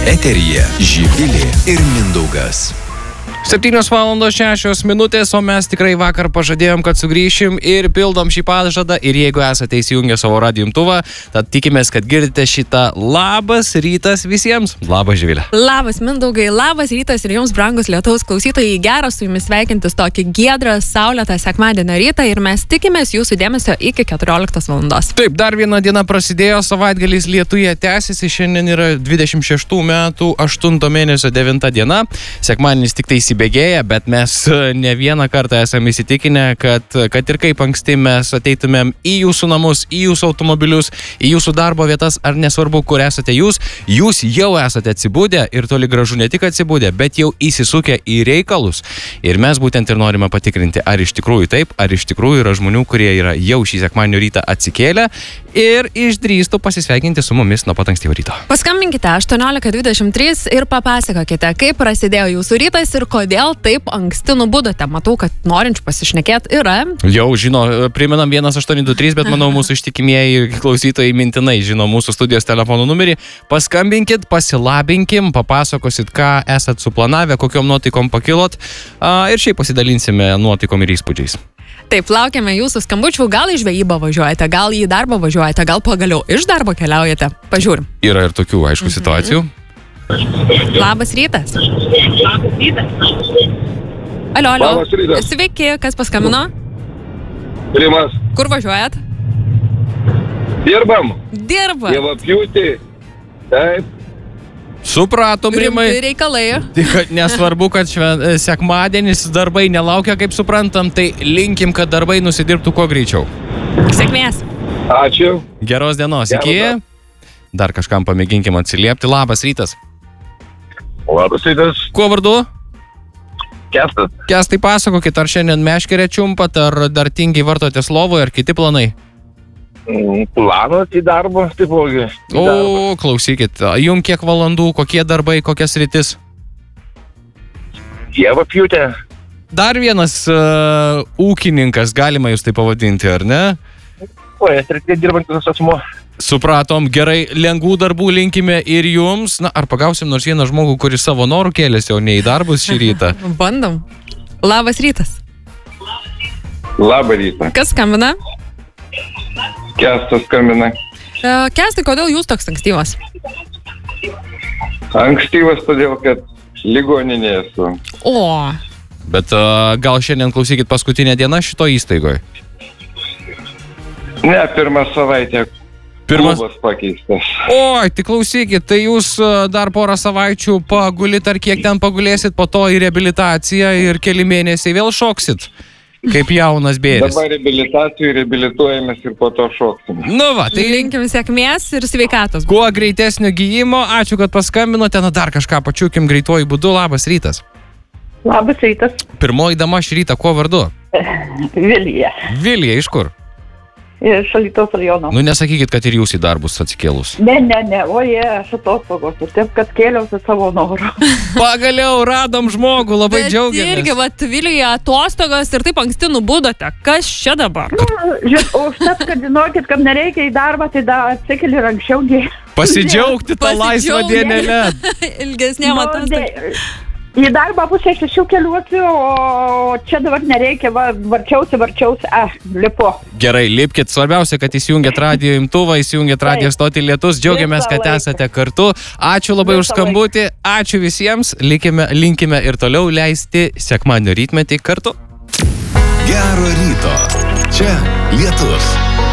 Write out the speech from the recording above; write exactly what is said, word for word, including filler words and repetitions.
Eteryje Živilė ir Mindaugas. septynios valandos šešios minutės, o mes tikrai vakar pažadėjom, kad sugrįšim ir pildom šį pažadą. Ir jeigu esate įsijungę savo radijo imtuvą, tad tikimės, kad girdite šitą labas rytas visiems. Labas, Živilė. Labas, Mindaugai, labas rytas ir jums, brangus Lietuvos klausytojai. Geras su jumis sveikintis tokį giedrą, saulėtą sekmadienio rytą ir mes tikimės jūsų dėmesio iki keturioliktos valandos. Taip, dar viena diena prasidėjo, savaitgalis lietuje tęsiasi, šiandien yra dvidešimt šeštų metų aštunto mėnesio devinta diena. Sekmadienis tik tai įsibėgėja, bet mes ne vieną kartą esame įsitikinę, kad, kad ir kaip anksti mes ateitumėm į jūsų namus, į jūsų automobilius, į jūsų darbo vietas, ar nesvarbu, kur esate jūs, jūs jau esate atsibudę ir toli gražu ne tik atsibudę, bet jau įsisukę į reikalus. Ir mes būtent ir norime patikrinti, ar iš tikrųjų taip, ar iš tikrųjų yra žmonių, kurie yra jau šį sekmadienio rytą atsikėlę ir išdrįstų pasisveikinti su mumis nuo pat ankstyvo ryto. Paskambinkite aštuoniolika dvidešimt trys ir papasakokite, kaip prasidėjo jūsų rytas ir kodėl taip anksti nubudote. Matau, kad norinčių pasišnekėti yra. Jau žino, priminam vienas aštuoni du trys, bet manau mūsų ištikimieji klausytojai mintinai žino mūsų studijos telefono numerį. Paskambinkit, pasilabinkim, papasakosit, ką esat suplanavę, kokiom nuotaikom pakilot a, ir šiaip pasidalinsime nuotaikom ir įspūdžiais. Taip, laukiame jūsų skambučių, gal į žvejybą važiuojate, gal į darbą važiuojate, gal pagaliau iš darbo keliaujate. Pažiūrim. Yra ir tokių, aišku, mhm. situacijų. Labas rytas. Labas rytas. Alio, alio. Labas rytas. Sveiki, kas paskambino? Rimas. Kur važiuojat? Dirbam. Dirba. Javapjūtį. Taip. Supratom, Rimai. Rimti reikalai. Tik nesvarbu, kad šven, sekmadienis darbai nelaukia, kaip suprantam, tai linkim, kad darbai nusidirbtų kuo greičiau. Sėkmės. Ačiū. Geros dienos. Gero Iki. dienos. Dar kažkam pamėginkim atsiliepti. Labas rytas. Labas rytas. Kuo vardu? Kestas. Kestai, pasakokit, ar šiandien meškerę čiumpat, ar dar tingiai vartotės lovoje, ar kiti planai? Planas į darbą, taipogi. O, klausykit, jum kiek valandų, kokie darbai, kokias rytis? Javapjūtė. Dar vienas uh, ūkininkas, galima jūs tai pavadinti, ar ne? O, jas reikia dirbantis asmuo. Supratom, gerai, lengvų darbų linkime ir jums. Na, ar pagausim nors vieną žmogų, kuris savo norų kėlėsi, o ne į darbus šį rytą? Bandom. Labas rytas. Labą rytą. Kas skambina? Kestas skambina. E, Kestai, kodėl jūs toks ankstyvas? Ankstyvas todėl, kad ligoninėje esu. O, Bet uh, gal šiandien klausykit paskutinę dieną šito įstaigoje? Ne, pirmą savaitę. Pirmas... Klubas pakeistas. Oi, tai klausykit, tai jūs uh, dar porą savaičių pagulit, ar kiek ten pagulėsit, po to į reabilitaciją ir keli mėnesiai vėl šoksit, kaip jaunas bėris. Dabar reabilitacijų reabilituojamės ir po to šoksim. Nu va, tai linkim sėkmės ir sveikatos. kuo greitesnio gyjimo, ačiū, kad paskambinote, na dar kažką pačiūkim greituoju būdu. Labas rytas. Labas rytas, Pirmoji dama šį rytą, kuo vardu? Vilija, Vilija, iš kur? iš Alytaus rajono. Nu nesakykit, kad ir jūs į darbus atsikėlus. Ne, ne, ne, o jie, aš atostogos, taip kad kėliausi savo norų. Pagaliau radom žmogų, labai Bet džiaugiamės. irgi, vat, Vilija, atostogos ir taip anksti nubudote. Kas čia dabar? Žiūrėk, o užtat, kad žinokit, kad nereikia į darbą, tai da atsikeli ir anksčiau. Pasidžiaugti tą laisvą dienelę. Ilgesnėm Nu, atostogom. ne, į darbą pusę šešių keliuosi, o čia dabar nereikia, va, varčiausi, varčiausi, ah, lipu. Gerai, lipkit. Svarbiausia, kad įsijungėt radijo imtuvą, įsijungėt radijo stotį Lietus. Džiaugiamės, Visą kad laiką. esate kartu. Ačiū labai už Visą skambutį. Ačiū visiems. Likime, linkime ir toliau leisti sekmadienio rytmetį kartu. Gero ryto. Čia Lietus.